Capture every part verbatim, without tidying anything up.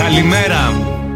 Καλημέρα.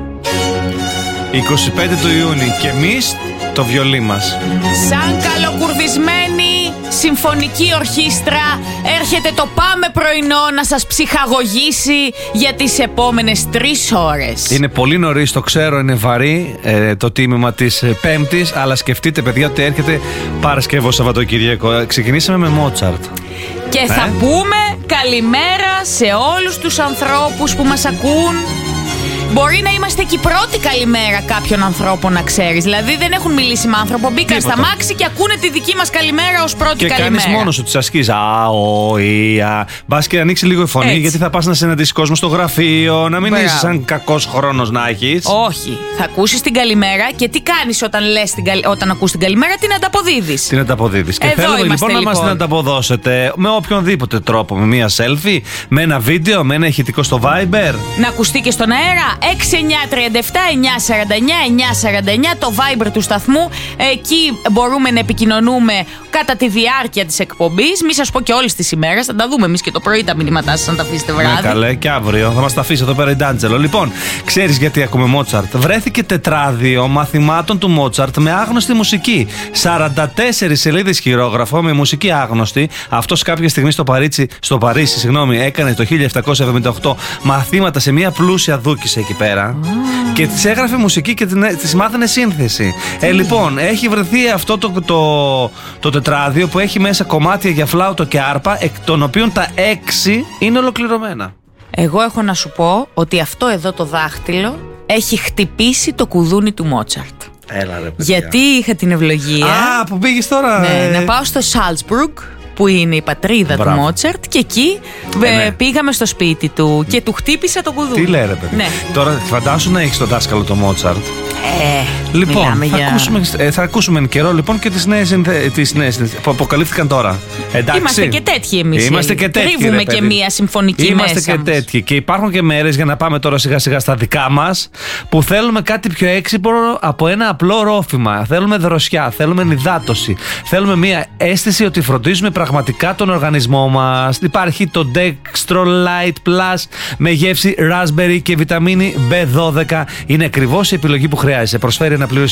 είκοσι πέντε του Ιούνιου και εμείς το βιολί μας. Σαν καλοκουρδισμένη συμφωνική ορχήστρα έρχεται το Πάμε Πρωινό να σας ψυχαγωγήσει για τις επόμενες τρεις ώρες. Είναι πολύ νωρίς, το ξέρω, είναι βαρύ ε, το τίμημα της ε, Πέμπτης, αλλά σκεφτείτε, παιδιά, ότι έρχεται Παρασκευό Σαββατοκύριακο. Ξεκινήσαμε με Μότσαρτ. Και ε? θα πούμε καλημέρα σε όλους τους ανθρώπους που μας ακούν. Μπορεί να είμαστε και η πρώτη καλημέρα κάποιων ανθρώπων, να ξέρεις. Δηλαδή δεν έχουν μιλήσει με άνθρωπο, μπήκαν στα μάξι και ακούνε τη δική μας καλημέρα ως πρώτη και καλημέρα. Και κάνεις μόνος σου τις ασκήσεις. Α, ο, ή, α. Μπας και ανοίξει λίγο η φωνή. Έτσι. Γιατί θα πας να συναντήσεις κόσμο στο γραφείο, να μην Μπράβο. Είσαι σαν κακός χρόνος να έχεις. Όχι. Θα ακούσεις την καλημέρα και τι κάνεις όταν, λες την καλ... όταν ακούς την καλημέρα, την ανταποδίδεις. Την ανταποδίδεις. Και Εδώ θέλουμε λοιπόν, λοιπόν να μας την ανταποδώσετε με οποιονδήποτε τρόπο. Με μία selfie, με ένα βίντεο, με ένα ηχητικό στο Viber. Να ακουστεί και στον αέρα. έξι εννιά τριάντα επτά εννιά σαράντα εννιά εννιά σαράντα εννιά το Viber του σταθμού. Εκεί μπορούμε να επικοινωνούμε κατά τη διάρκεια της εκπομπής. Μη σας πω και όλες τις ημέρες. Θα τα δούμε εμείς και το πρωί τα μηνύματά σας, να τα αφήσετε βράδυ. Ναι, καλέ, και αύριο θα μας τα αφήσει εδώ πέρα η Ντάντζελο. Λοιπόν, ξέρεις γιατί ακούμε Μότσαρτ? Βρέθηκε τετράδιο μαθημάτων του Μότσαρτ με άγνωστη μουσική. σαράντα τέσσερις σελίδες χειρόγραφο με μουσική άγνωστη. Αυτός κάποια στιγμή στο Παρίσι, στο Παρίσι συγγνώμη, έκανε το χίλια επτακόσια εβδομήντα οκτώ μαθήματα σε μια πλούσια δούκισσα εκεί πέρα. Mm. Και της έγραφε μουσική και της μάθαινε σύνθεση. Ε, λοιπόν, έχει βρεθεί αυτό το, το, το τετράδιο που έχει μέσα κομμάτια για φλάουτο και άρπα, εκ των οποίων τα έξι είναι ολοκληρωμένα. Εγώ έχω να σου πω ότι αυτό εδώ το δάχτυλο έχει χτυπήσει το κουδούνι του Μότσαρτ. Έλα ρε παιδιά. Γιατί είχα την ευλογία. Α, που πήγες τώρα. Ναι, ε... να πάω στο Σάλτσμπουργκ, που είναι η πατρίδα Μπράβο. του Μότσαρτ, και εκεί ε, ναι. πήγαμε στο σπίτι του και του χτύπησα το κουδούνι. Τι λέει ρε παιδί. Ναι. Τώρα φαντάσου να έχεις τον δάσκαλο το Μότσαρτ. Ε, λοιπόν, θα, για... ακούσουμε, ε, θα ακούσουμε εν καιρό λοιπόν και τις νέες, τις νέες που αποκαλύφθηκαν τώρα. Εντάξει. Είμαστε και τέτοιοι εμείς. Είμαστε και τέτοιοι. Τρίβουμε και μία συμφωνική Είμαστε μέσα και μας. τέτοιοι. Και υπάρχουν και μέρες, για να πάμε τώρα σιγά σιγά στα δικά μας, που θέλουμε κάτι πιο έξυπνο από ένα απλό ρόφημα. Θέλουμε δροσιά, θέλουμε νηδάτωση. Θέλουμε μία αίσθηση ότι φροντίζουμε πραγματικά τον οργανισμό μας. Υπάρχει το Dextro Light Plus με γεύση raspberry και βιταμίνη μπι δώδεκα. Είναι ακριβώς η επιλογή που χρειάζεσαι. Προσφέρει ένα πλήρως